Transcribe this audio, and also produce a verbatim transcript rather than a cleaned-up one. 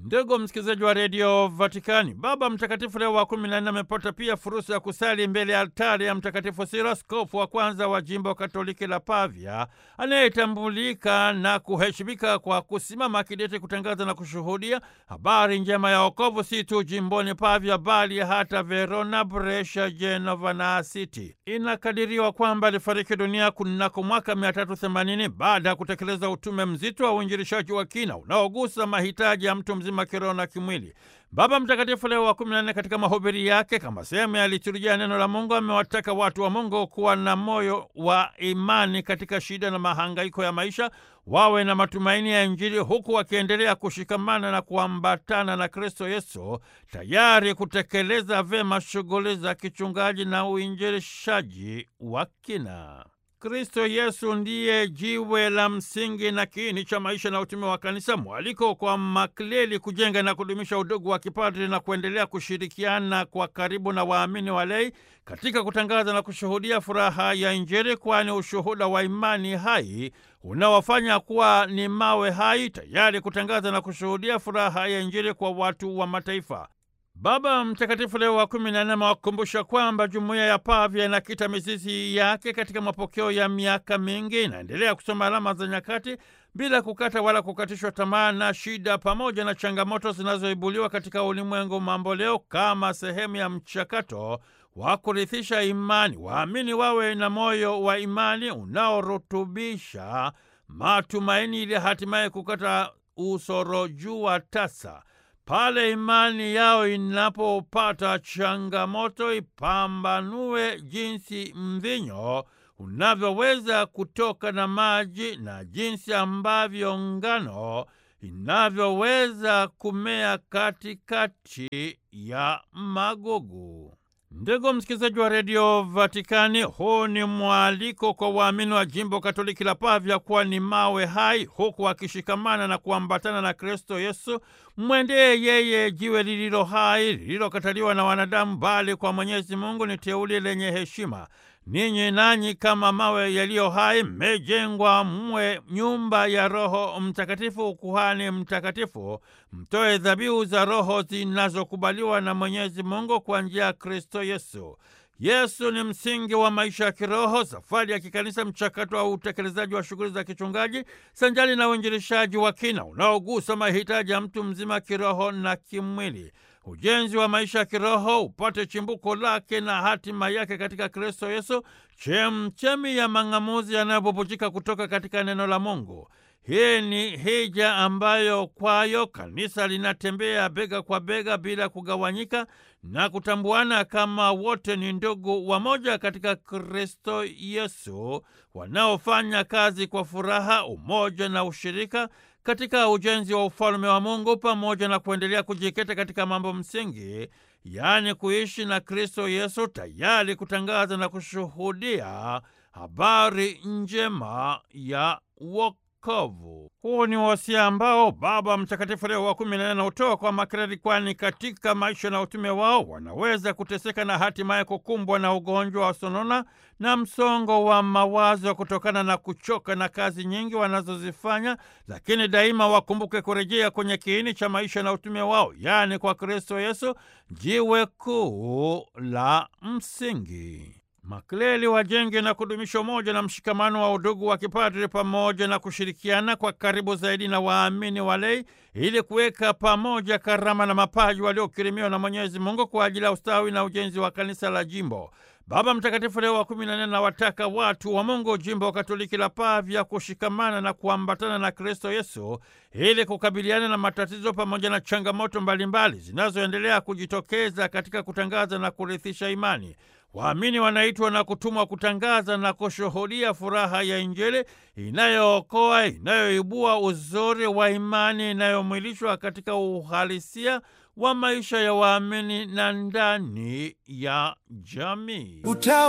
Ndugu msikilizaji wa redio Vatikani, Baba Mtakatifu Leo wa kumi na nne amepata pia fursa ya kusali mbele ya altari ya Mtakatifu Sila, askofu wa kwanza wa jimbo Katoliki la Pavia, anayetambulika na kuheshimika kwa kusimama kidete kutangaza na kushuhudia habari njema ya wokovu si tu jimboni Pavia bali hata Verona, Brescia, Genova na Asiti. Inakadiriwa kwamba alifariki dunia kunako mwaka mia tatu themanini baada ya kutekeleza utume mzito wa uinjilishaji wa kina unaogusa mahitaji ya mtu mzima kiroho na kimwili. Baba Mtakatifu Leo wa kumi na nne katika mahubiri yake kama sehemu ya liturujia neno la Mungu amewataka watu wa Mungu kuwa na moyo wa imani katika shida na mahangaiko ya maisha, wawe na matumaini ya Injili huku wakiendelea kushikamana na kuambatana na Kristo Yesu, tayari kutekeleza vema shughuli za kichungaji na uinjilishaji wa kina. Kristo Yesu ndiye jiwe la msingi na kiini cha maisha na utume wa kanisa, mwaliko kwa makleli kujenga na kudumisha udugu wa kipadri na kuendelea kushirikiana kwa karibu na waamini walei katika kutangaza na kushuhudia furaha ya Injili, kwani ushuhuda wa imani hai unawafanya kuwa ni mawe hai tayari kutangaza na kushuhudia furaha ya Injili kwa watu wa mataifa. Baba Mtakatifu Leo wa kumi na nne amewakumbusha kwamba jumuiya ya Pavia inakita mizizi yake katika mapokeo ya miaka mingi, inaendelea kusoma alama za nyakati bila kukata wala kukatishwa tamaa na shida pamoja na changamoto zinazoibuliwa katika ulimwengu mambo leo, kama sehemu ya mchakato wa kurithisha imani. Waamini wawe na moyo wa imani unaorutubisha matumaini ili hatimaye kukata usorojua tasa. Pale imani yao inapopata changamoto, ipambanue jinsi mvinyo unavyoweza kutoka na maji na jinsi ambavyo ngano inavyoweza kumea katikati ya magugu. Ndugu msikilizaji wa redio Vatikani, huu ni mwaliko kwa waamini wa jimbo Katoliki la Pavia kuwa ni mawe hai, huku wakishikamana na kuambatana na Kristo Yesu. Mwendee yeye, jiwe lililo hai, lililokataliwa na wanadamu, bali kwa Mwenyezi Mungu ni teuli lenye heshima. Ninyi nanyi kama mawe yaliyo hai mmejengwa mwe nyumba ya Roho Mtakatifu, ukuhani mtakatifu, mtoe dhabihu za Roho zinazokubaliwa na Mwenyezi Mungu kwa njia ya Kristo Yesu. Yesu ni msingi wa maisha ya kiroho, safari ya kikanisa, mchakato wa utekelezaji wa shughuli za kichungaji sanjali na uinjilishaji wa kina unaogusa mahitaji ya mtu mzima kiroho na kimwili. Ujenzi wa maisha ya kiroho upate chimbuko lake na hatima yake katika Kristo Yesu, chemchemi ya mang'amuzi yanayobubujika kutoka katika neno la Mungu. Hii ni hija ambayo kwayo kanisa linatembea bega kwa bega bila kugawanyika na kutambuana kama wote ni ndugu wamoja katika Kristo Yesu, wanaofanya kazi kwa furaha, umoja na ushirika katika ujenzi wa ufalme wa Mungu, pamoja na kuendelea kujikita katika mambo msingi, yaani kuishi na Kristo Yesu, tayari kutangaza na kushuhudia habari njema ya wokovu. Huu ni wasia ambao Baba Mtakatifu Leo wa kumi na nne anautoa kwa makreli, kwani katika maisha na utume wao wanaweza kuteseka na hatimaye kukumbwa na ugonjwa wa sonona na msongo wa mawazo kutokana na kuchoka na kazi nyingi wanazozifanya, lakini daima wakumbuke kurejea kwenye kiini cha maisha na utume wao, yaani kwa Kristo Yesu, jiwe kuu la msingi. Makleli wajenge na kudumisha umoja na mshikamano wa udugu wa kipadri, pamoja na kushirikiana kwa karibu zaidi na waamini walei, ili kuweka pamoja karama na mapaji waliokirimiwa na Mwenyezi Mungu kwa ajili ya ustawi na ujenzi wa kanisa la jimbo. Baba Mtakatifu Leo wa kumi na nne anawataka watu wa Mungu jimbo Katoliki la Pavia kushikamana na kuambatana na Kristo Yesu ili kukabiliana na matatizo pamoja na changamoto mbalimbali zinazoendelea kujitokeza katika kutangaza na kurithisha imani. Waamini wanaitwa na kutumwa kutangaza na kushuhudia furaha ya Injili inayookoa, inayoibua uzuri wa imani, inayomwilishwa katika uhalisia wa maisha ya waamini na ndani ya jamii.